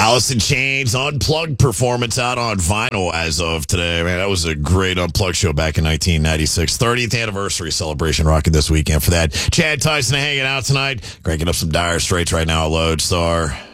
Alice in Chains Unplugged performance out on vinyl as of today. Man, that was a great Unplugged show back in 1996. 30th anniversary celebration rocking this weekend for that. Chad Tyson hanging out tonight, cranking up some Dire Straits right now at Lodestar.